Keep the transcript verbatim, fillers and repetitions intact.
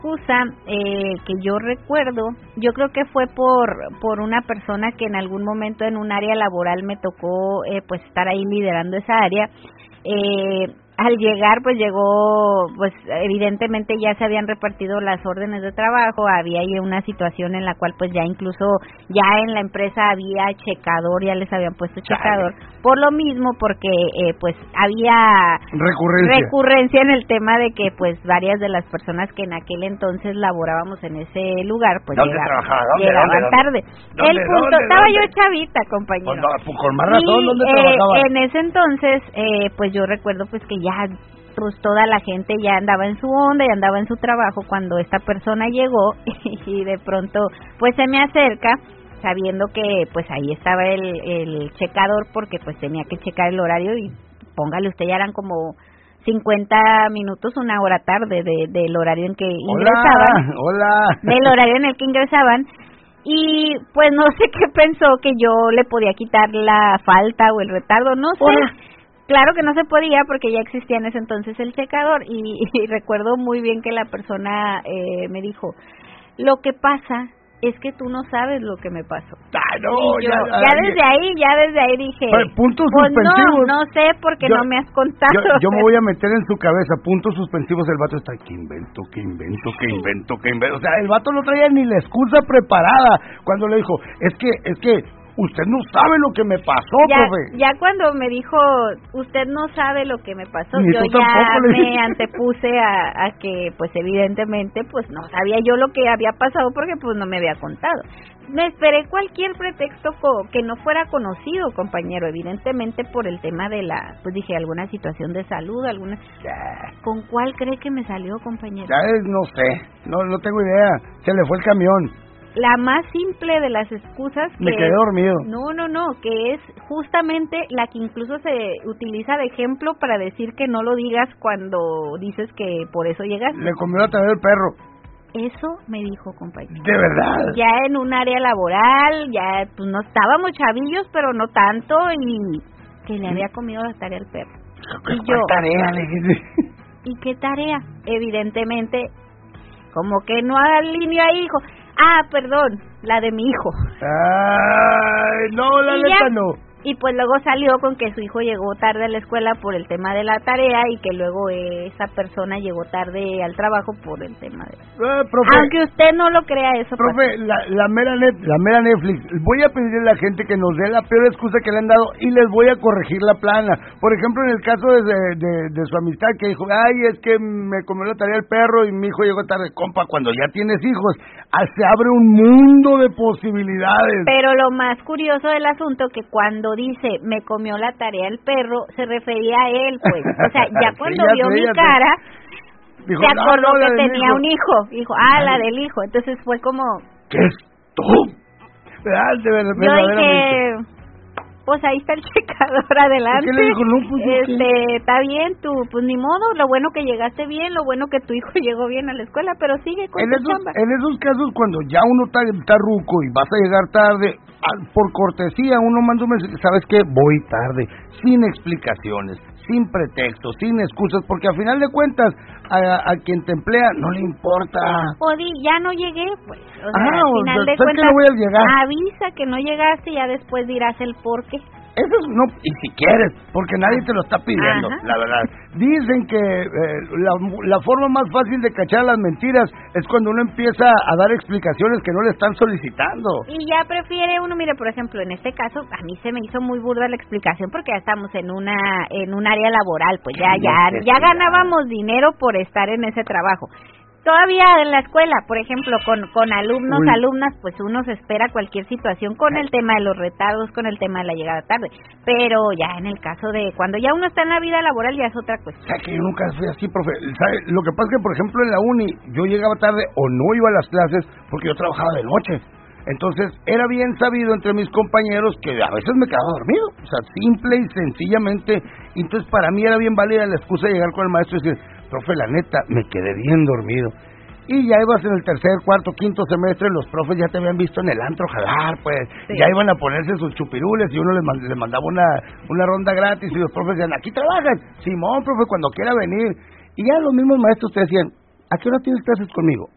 excusa eh, que yo recuerdo, yo creo que fue por por una persona que en algún momento en un área laboral me tocó eh, pues estar ahí liderando esa área. Eh, al llegar pues llegó, pues evidentemente ya se habían repartido las órdenes de trabajo, había ahí una situación en la cual pues ya incluso ya en la empresa había checador, ya les habían puesto checador, por lo mismo porque eh, pues había recurrencia. recurrencia en el tema de que pues varias de las personas que en aquel entonces laborábamos en ese lugar pues ¿Dónde llegaban, ¿Dónde, llegaban dónde, tarde. ¿Dónde, el punto, dónde, estaba dónde? yo chavita, compañero. Pues no, con más razón, y, ¿dónde eh, trabajaba? en ese entonces eh, pues yo recuerdo pues que ya pues toda la gente ya andaba en su onda y andaba en su trabajo cuando esta persona llegó y de pronto pues se me acerca sabiendo que pues ahí estaba el, el checador porque pues tenía que checar el horario y póngale usted ya eran como cincuenta minutos, una hora tarde de, del horario en que ingresaban. Hola, hola. Del horario en el que ingresaban. Y pues no sé qué pensó que yo le podía quitar la falta o el retardo, no sé. Hola. Claro que no se podía porque ya existía en ese entonces el checador y, y recuerdo muy bien que la persona eh, me dijo, lo que pasa es que tú no sabes lo que me pasó. Ah, no, y yo, ya, ya desde ahí, ya desde ahí dije, puntos pues suspensivos. no, no sé porque yo, no me has contado. Yo, yo me voy a meter en su cabeza, puntos suspensivos, el vato está, ¿qué invento, qué invento, qué invento, qué invento? O sea, el vato no traía ni la excusa preparada cuando le dijo, es que, es que, usted no sabe lo que me pasó, ya, profe. Ya cuando me dijo, usted no sabe lo que me pasó, Ni yo ya me antepuse a, a que, pues evidentemente, pues no sabía yo lo que había pasado porque pues no me había contado. Me esperé cualquier pretexto co que no fuera conocido, compañero, evidentemente por el tema de la, pues dije, alguna situación de salud, alguna... ¿Con cuál cree que me salió, compañero? Ya es, no sé, no, no tengo idea, se le fue el camión. La más simple de las excusas que me quedé dormido. No, no, no, que es justamente la que incluso se utiliza de ejemplo para decir que no lo digas cuando dices que por eso llegaste. Le comió la tarea del perro. Eso me dijo, compañero. De verdad. Ya en un área laboral, ya pues no estábamos chavillos, pero no tanto, y que le había comido la tarea al perro. ¿Qué y yo, tarea le dije? ¿Y qué tarea? Evidentemente, como que no alineo ahí, hijo. Ah, perdón, la de mi hijo. Ay, no, la neta no. Y pues luego salió con que su hijo llegó tarde a la escuela por el tema de la tarea y que luego esa persona llegó tarde al trabajo por el tema de... Eh, profe, aunque usted no lo crea eso. Profe, la, la, mera net, la mera Netflix, voy a pedirle a la gente que nos dé la peor excusa que le han dado y les voy a corregir la plana. Por ejemplo, en el caso de, de, de su amistad que dijo, ay, es que me comió la tarea el perro y mi hijo llegó tarde. Compa, cuando ya tienes hijos, se abre un mundo de posibilidades. Pero lo más curioso del asunto que cuando dice me comió la tarea el perro, se refería a él, pues. O sea, ya cuando sí, ya vio sé, mi ya cara, dijo, se acordó no, no, que tenía hijo. un hijo. Dijo, ah, ay, la del hijo. Entonces fue como... ¿Qué es tú? ¿Verdad? De verdad, yo dije... Pues ahí está el checador adelante. ¿Qué le dijo? No, pues, este, está bien, tú, pues ni modo, lo bueno que llegaste bien, lo bueno que tu hijo llegó bien a la escuela, pero sigue con en tu esos, chamba. En esos casos, cuando ya uno está, está ruco y vas a llegar tarde, por cortesía uno manda un mensaje, ¿sabes qué? Voy tarde, sin explicaciones, sin pretextos, sin excusas, porque a final de cuentas, a, a quien te emplea no le importa. O di, ya no llegué, pues. O sea, ah, al final de cuentas, cuentas, no voy a llegar. avisa que no llegaste y ya después dirás el por qué. Eso es, no, y si quieres, porque nadie te lo está pidiendo, ajá, la verdad. Dicen que eh, la, la forma más fácil de cachar las mentiras es cuando uno empieza a dar explicaciones que no le están solicitando. Y ya prefiere uno, mire, por ejemplo, en este caso, a mí se me hizo muy burda la explicación porque ya estamos en una en un área laboral, pues ya ya ya ganábamos dinero por estar en ese trabajo. Todavía en la escuela, por ejemplo, con, con alumnos, Uy. alumnas, pues uno se espera cualquier situación con el tema de los retardos, con el tema de la llegada tarde, pero ya en el caso de cuando ya uno está en la vida laboral ya es otra cuestión. O sea, que yo nunca fui así, profe. ¿Sabe? Lo que pasa es que, por ejemplo, en la uni yo llegaba tarde o no iba a las clases porque yo trabajaba de noche. Entonces, era bien sabido entre mis compañeros que a veces me quedaba dormido. O sea, simple y sencillamente. Entonces, para mí era bien válida la excusa de llegar con el maestro y decir, profe, la neta, me quedé bien dormido. Y ya ibas en el tercer, cuarto, quinto semestre, los profes ya te habían visto en el antro jalar, pues. Sí. Ya iban a ponerse sus chupirules y uno les, mand les mandaba una, una ronda gratis y los profes decían, aquí trabajan. Simón, profe, cuando quiera venir. Y ya los mismos maestros te decían, ¿a qué hora tienes clases conmigo?